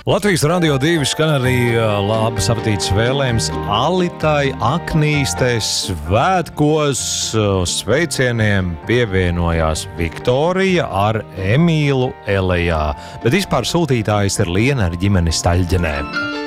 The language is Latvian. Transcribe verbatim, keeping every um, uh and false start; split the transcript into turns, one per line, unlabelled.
Latvijas Radio divi skan arī labas apetītes vēlējums Alitai Aknīstei svētkos. Sveicieniem pievienojās Viktorija ar Emīlu Elejā, bet vispār sūtītājs ir Liena ar ģimeni Staļģenē.